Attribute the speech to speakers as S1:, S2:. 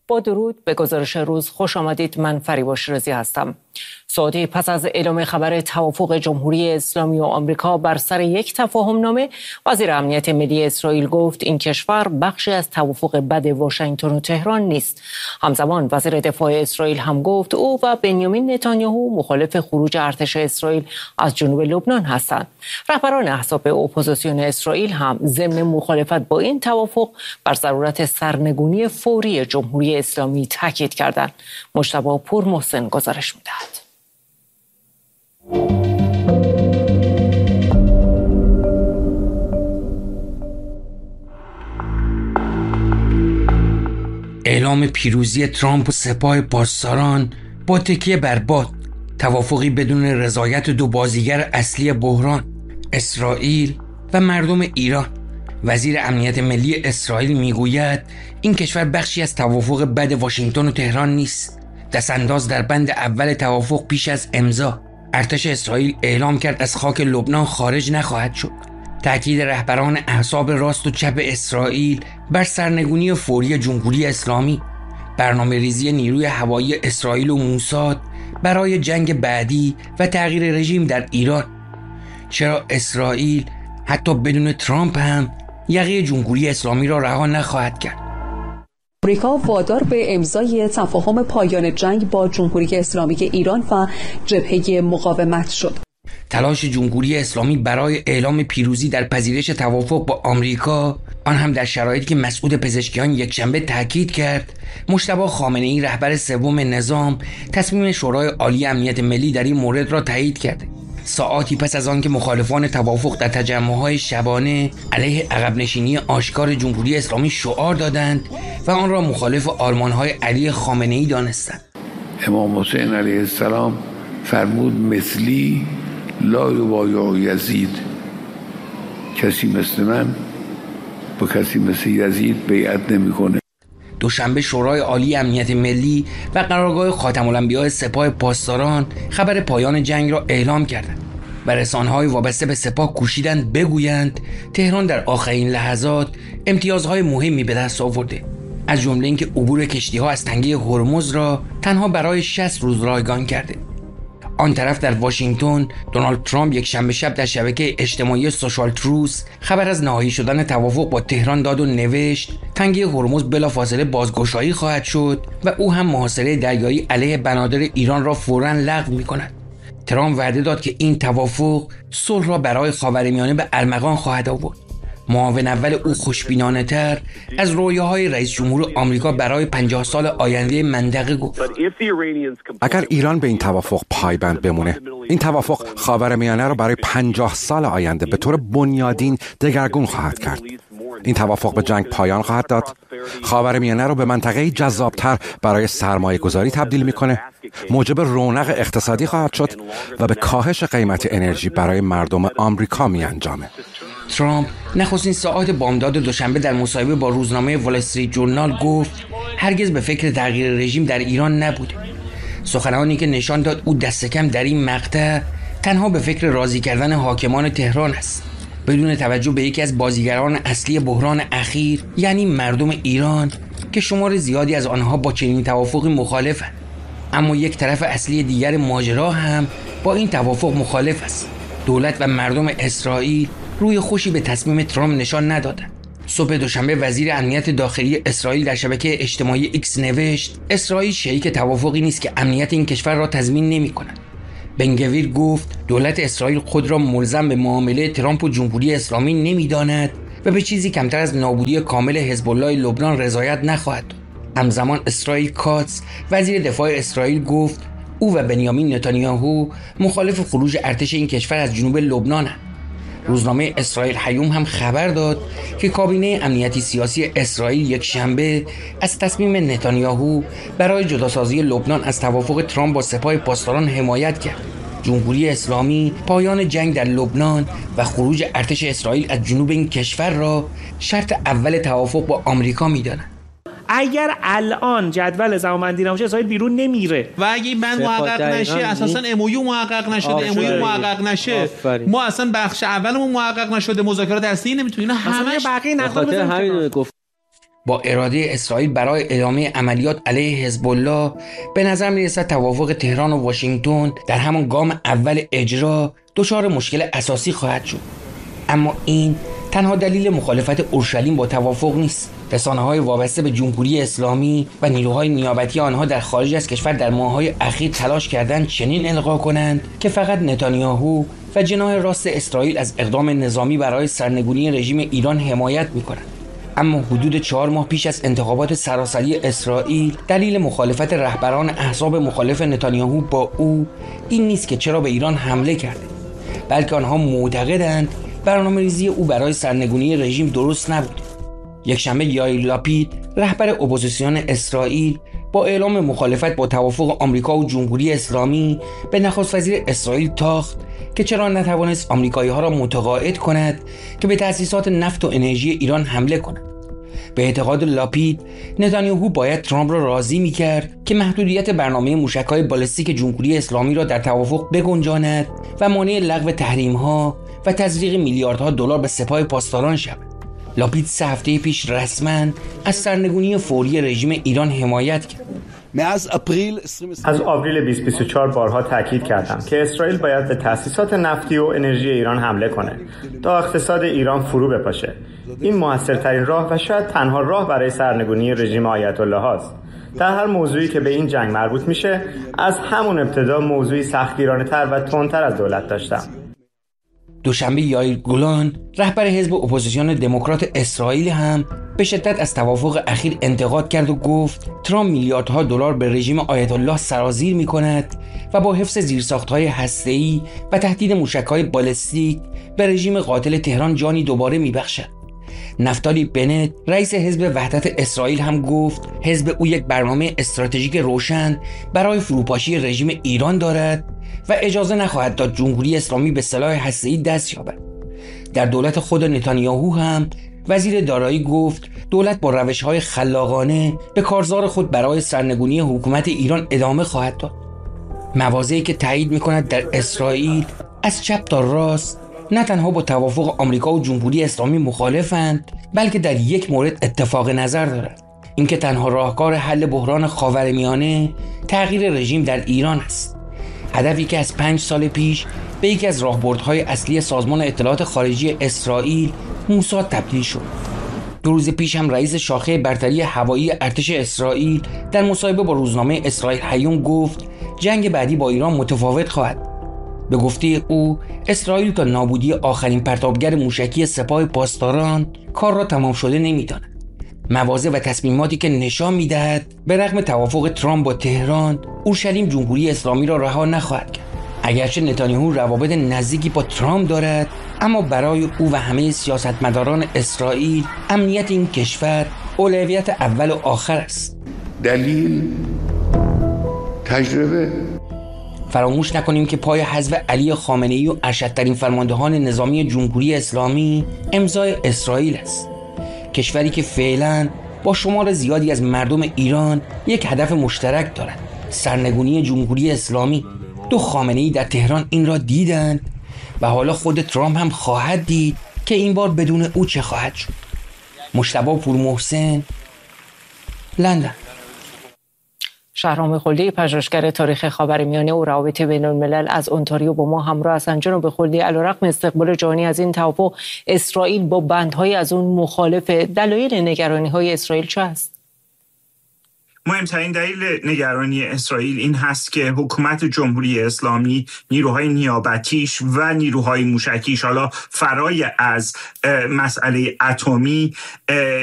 S1: با درود به گزارش روز خوش آمدید. من فریبا شیرازی هستم. سعودی پس از اعلام خبر توافق جمهوری اسلامی و آمریکا بر سر یک تفاهم نامه، وزیر امنیت ملی اسرائیل گفت این کشور بخشی از توافق بد واشنگتن و تهران نیست. همزمان وزیر دفاع اسرائیل هم گفت او و بنیامین نتانیاهو مخالف خروج ارتش اسرائیل از جنوب لبنان هستند. رهبران احزاب اپوزیسیون اسرائیل هم ضمن مخالفت با این توافق بر ضرورت سرنگونی فوری جمهوری اسلامی تاکید کردند. مجتبی پورمحسن گزارش می‌دهد.
S2: اعلام پیروزی ترامپ و سپاه پاسداران با تکیه بر باد، توافقی بدون رضایت دو بازیگر اصلی بحران، اسرائیل و مردم ایران. وزیر امنیت ملی اسرائیل میگوید این کشور بخشی از توافق بد واشنگتن و تهران نیست. دستانداز در بند اول توافق پیش از امضا، ارتش اسرائیل اعلام کرد از خاک لبنان خارج نخواهد شد. تأکید رهبران احزاب راست و چپ اسرائیل بر سرنگونی فوری جمهوری اسلامی، برنامه ریزی نیروی هوایی اسرائیل و موساد برای جنگ بعدی و تغییر رژیم در ایران. چرا اسرائیل حتی بدون ترامپ هم یقه جمهوری اسلامی را رها نخواهد کرد؟
S3: آمریکا وادار به امضای تفاهم پایان جنگ با جمهوری اسلامی ایران و جبهه مقاومت شد.
S2: تلاش جمهوری اسلامی برای اعلام پیروزی در پذیرش توافق با آمریکا، آن هم در شرایطی که مسعود پزشکیان یکشنبه تاکید کرد مجتبی خامنه‌ای رهبر سوم نظام تصمیم شورای عالی امنیت ملی در این مورد را تایید کرد. ساعاتی پس از آن که مخالفان توافق در تجمع‌های شبانه علیه عقب نشینی آشکار جمهوری اسلامی شعار دادند و آن را مخالف آرمان‌های علی خامنه‌ای دانستند.
S4: امام حسین علیه السلام فرمود مثلی لا یبایع یزید، کسی مثل من با کسی مثل یزید بیعت نمی‌کنه.
S2: دوشنبه شورای عالی امنیت ملی و قرارگاه خاتم الانبیاء سپاه پاسداران خبر پایان جنگ را اعلام کردند و رسانه‌های وابسته به سپاه کوشیدند بگویند تهران در آخرین لحظات امتیازهای مهمی به دست آورده، از جمله اینکه عبور کشتی‌ها از تنگه هرمز را تنها برای 60 روز رایگان کرده. آن طرف در واشنگتن، دونالد ترامپ یک شنبه شب در شبکه اجتماعی سوشال تروث خبر از نهایی شدن توافق با تهران داد و نوشت تنگه هرمز بلافاصله بازگشایی خواهد شد و او هم محاصره دریایی علیه بنادر ایران را فوراً لغو می‌کند. ترامپ وعده داد که این توافق صلح را برای خاورمیانه به ارمغان خواهد آورد. معاون اول او خوشبینانه‌تر از رویاهای رئیس جمهور آمریکا برای 50 سال آینده منطقه گفت.
S5: اگر ایران به این توافق پایبند بمونه، این توافق خاورمیانه را برای 50 سال آینده به طور بنیادین دگرگون خواهد کرد. این توافق به جنگ پایان خواهد داد، خاورمیانه را به منطقه‌ای جذابتر برای سرمایه گذاری تبدیل میکنه، موجب رونق اقتصادی خواهد شد و به کاهش قیمت انرژی برای مردم آمریکا میانجامه.
S2: ترامپ نخستین ساعات بامداد دوشنبه در مصاحبه با روزنامه وال استریت جورنال گفت هرگز به فکر تغییر رژیم در ایران نبود. سخنانی که نشان داد او دست کم در این مقطع تنها به فکر راضی کردن حاکمان تهران است، بدون توجه به یکی از بازیگران اصلی بحران اخیر، یعنی مردم ایران که شمار زیادی از آنها با چنین توافقی مخالفند. اما یک طرف اصلی دیگر ماجرا هم با این توافق مخالف است. دولت و مردم اسرائیل روی خوشی به تصمیم ترامپ نشان ندادند. صبح دوشنبه وزیر امنیت داخلی اسرائیل در شبکه اجتماعی ایکس نوشت اسرائیل شریک توافقی نیست که امنیت این کشور را تضمین نمی‌کند. بنگویر گفت دولت اسرائیل خود را ملزم به معامله ترامپ و جمهوری اسلامی نمی‌داند و به چیزی کمتر از نابودی کامل حزب الله لبنان رضایت نخواهد داد. همزمان اسرائیل کاتس وزیر دفاع اسرائیل گفت او و بنیامین نتانیاهو مخالف خروج ارتش این کشور از جنوب لبنانند. روزنامه اسرائیل هیوم هم خبر داد که کابینه امنیتی سیاسی اسرائیل یک شنبه از تصمیم نتانیاهو برای جداسازی لبنان از توافق ترامپ با سپاه پاسداران حمایت کرد. جمهوری اسلامی پایان جنگ در لبنان و خروج ارتش اسرائیل از جنوب این کشور را شرط اول توافق با آمریکا می‌داند.
S6: اگر الان جدول زمانبندی نباشه اسرائیل بیرون نمیره
S7: و اگه این بند محقق نشه، اساسا امویو محقق نشده، امویو محقق نشه، ما اصلا بخش اولمون محقق نشده، مذاکرات هستی نمیتونیم، اینا همش
S6: بقیه نقض
S8: همین گفت.
S2: با اراده اسرائیل برای ادامه عملیات علیه حزب الله، به نظر میرسد توافق تهران و واشنگتن در همان گام اول اجرا دچار مشکل اساسی خواهد شد. اما این تنها دلیل مخالفت اورشلیم با توافق نیست. رسانه‌های وابسته به جمهوری اسلامی و نیروهای نیابتی آنها در خارج از کشور در ماه‌های اخیر تلاش کردند چنین القا کنند که فقط نتانیاهو و جناح راست اسرائیل از اقدام نظامی برای سرنگونی رژیم ایران حمایت می‌کنند. اما حدود 4 ماه پیش از انتخابات سراسری اسرائیل، دلیل مخالفت رهبران احزاب مخالف نتانیاهو با او این نیست که چرا به ایران حمله کرده، بلکه آنها معتقدند برنامه‌ریزی او برای سرنگونی رژیم درست نبود. یکشنبه یائیر لاپید، رهبر اپوزیسیون اسرائیل، با اعلام مخالفت با توافق آمریکا و جمهوری اسلامی به نخست وزیر اسرائیل تاخت که چرا نتوانست آمریکایی‌ها را متقاعد کند که به تأسیسات نفت و انرژی ایران حمله کند. به اعتقاد لاپید، نتانیاهو باید ترامپ را راضی می‌کرد که محدودیت برنامه موشک‌های بالستیک جمهوری اسلامی را در توافق بگنجاند و مانع لغو تحریم‌ها و تزریق میلیاردها دلار به سپاه پاسداران شود. لاپید 3 هفته پیش رسما از سرنگونی فوری رژیم ایران حمایت کرد.
S8: از آوریل 2024 بارها تاکید کردم که اسرائیل باید به تأسیسات نفتی و انرژی ایران حمله کنه تا اقتصاد ایران فرو بپاشه. این موثرترین راه و شاید تنها راه برای سرنگونی رژیم آیت الله هاست. در هر موضوعی که به این جنگ مربوط میشه، از همون ابتدا موضوعی سختگیرانه‌تر و تندتر از دولت داشتم.
S2: دوشنبه یائیر گولان، رهبر حزب اپوزیسیون دموکرات اسرائیل، هم به شدت از توافق اخیر انتقاد کرد و گفت ترامپ میلیاردها دلار به رژیم آیت الله سرازیر می‌کند و با حفظ زیرساخت‌های هسته‌ای و تهدید موشک‌های بالستیک به رژیم قاتل تهران جانی دوباره می‌بخشد. نفتالی بنت، رئیس حزب وحدت اسرائیل، هم گفت حزب او یک برنامه استراتژیک روشن برای فروپاشی رژیم ایران دارد و اجازه نخواهد داد جمهوری اسلامی به سلاح هسته‌ای دست یابد. در دولت خود نتانیاهو هم وزیر دارایی گفت دولت با روش‌های خلاقانه به کارزار خود برای سرنگونی حکومت ایران ادامه خواهد داد. مواضعی که تایید می‌کند در اسرائیل از چپ تا راست نه تنها با توافق آمریکا و جمهوری اسلامی مخالفند، بلکه در یک مورد اتفاق نظر دارند، اینکه تنها راهکار حل بحران خاورمیانه تغییر رژیم در ایران است. هدفی که از 5 سال پیش به یکی از راهبردهای اصلی سازمان اطلاعات خارجی اسرائیل موساد تبدیل شد. 2 روز پیش هم رئیس شاخه برتری هوایی ارتش اسرائیل در مصاحبه با روزنامه اسرائیل هیوم گفت جنگ بعدی با ایران متفاوت خواهد. به گفته او، اسرائیل تا نابودی آخرین پرتابگر موشکی سپاه پاسداران کار را تمام شده نمی‌داند. مواضع و تصمیماتی که نشان می‌دهد به رغم توافق ترامپ با تهران، اورشلیم جمهوری اسلامی را رها نخواهد کرد. اگرچه نتانیاهو روابط نزدیکی با ترامپ دارد، اما برای او و همه سیاستمداران اسرائیل امنیت این کشور اولویت اول و آخر است.
S4: دلیل تجربه.
S2: فراموش نکنیم که پای حذف علی خامنه‌ای و ارشدترین فرماندهان نظامی جمهوری اسلامی امضای اسرائیل است. کشوری که فعلا با شمار زیادی از مردم ایران یک هدف مشترک دارند: سرنگونی جمهوری اسلامی. 2 خامنه‌ای در تهران این را دیدند و حالا خود ترامپ هم خواهد دید که این بار بدون او چه خواهد شد. مجتبی پورمحسن، لندن.
S1: شهرام خلدی، پژوهشگر تاریخ خاورمیانه و روابط بین‌الملل از اونتاریو با ما همراه هستند. جناب خلدی، علیرغم استقبال جهانی از این توافق، اسرائیل با بندهای از اون مخالفه. دلایل نگرانی‌های اسرائیل چه است؟
S9: مهمترین دلیل نگرانی اسرائیل این هست که حکومت جمهوری اسلامی، نیروهای نیابتیش و نیروهای موشکیش، حالا فرای از مسئله اتمی،